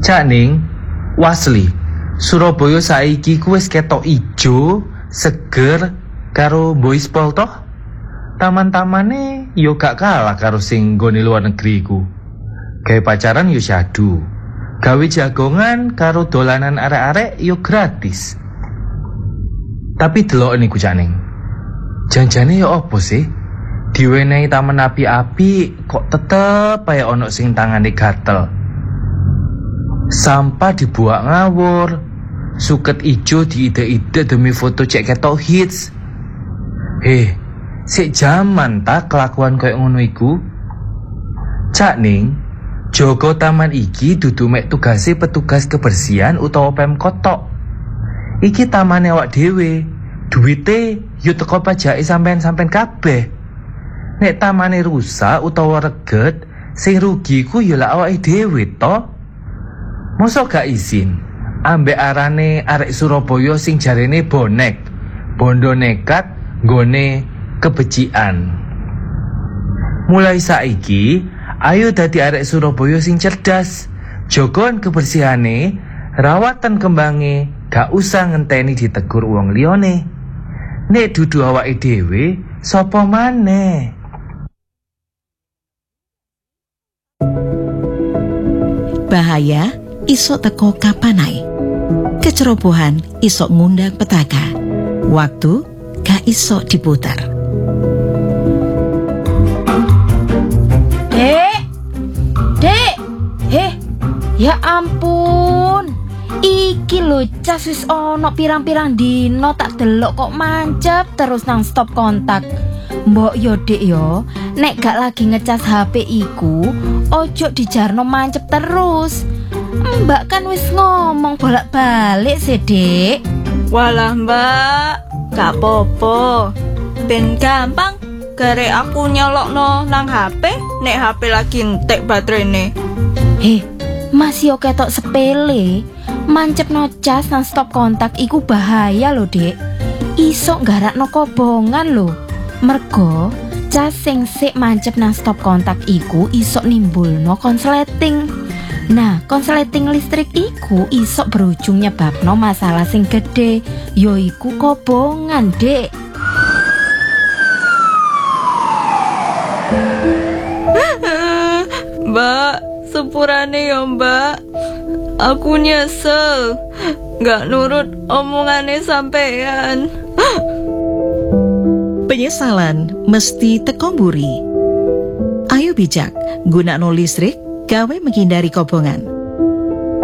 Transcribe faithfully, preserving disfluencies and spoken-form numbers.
Cak Ning, wasli, Surabaya saiki ku wis ketok ijo, seger karo Boyspol toh. Taman-tamane yo gak kalah karo sing nggone luar negeri ku. Gawe pacaran yo syadu. Gawe jagongan karo dolanan arek-arek yo gratis. Tapi delok niku Cak Ning. Janjane yo opo sih? Diwenehi taman api-api kok tetep kaya ono sing tangane gatel. Sampah dibuak ngawur, suket ijo diide-ide demi foto cek ketok hits. Heh, sik jaman ta kelakuan koyo ngono iku. Cak Ning, jaga taman iki dudu mek tugase petugas kebersihan utawa Pemkot tok. Iki tamane awak dhewe. Duwite yo teko pajake sampean-sampean kabeh. Nek tamane rusak utawa reget, sing rugi ku yo lak awake dhewe to. Mosok gak izin ambek arane arek Surabaya sing jarene bonek, bondo nekat nggone kebecikan. Mulai saiki, ayo dadi arek Surabaya sing cerdas. Jogon kebersihane, rawatan kembange, gak usah ngenteni ditegur wong liyane. Nek dudu awake dhewe, sapa maneh? Bahaya iso teko kapanae. Kecerobohan iso ngundang petaka. Waktu gak iso diputar. Dek, dek, heh, ya ampun. Iki lho cas wis ono pirang-pirang dino tak delok kok mancep terus nang stop kontak. Mbok yo dek yo, nek gak lagi ngecas H P iku, ojo dijarno mancep terus. Mbak kan wis ngomong bolak-balik sih dek. Walah mbak, gak popo. Ben gampang, gare aku nyolokno nang H P, nek H P lagi entek baterene. Heh, masih yo ketok sepele. Mancep no cas nang stop kontak iku bahaya lho dek. Iso nggarakno kobongan lho. Mergo cas sing sik mancep nang stop kontak iku iso nimbulno konsleting. Nah, konsleting listrik iku iso berujung nyebabno masalah sing gede, yoiku kobongan dek. Mbak, sepurane ya mbak. Aku nyesel gak nurut omongane sampean. Penyesalan mesti teko mburi. Ayo bijak, gunakno listrik gawe menghindari kobongan.